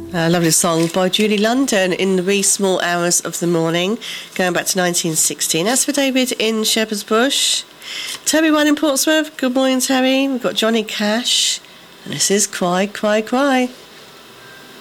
A lovely song by Julie London in the wee small hours of the morning, going back to 1916. As for David in Shepherd's Bush, Terry One in Portsmouth. Good morning, Terry. We've got Johnny Cash, and this is Cry, Cry, Cry.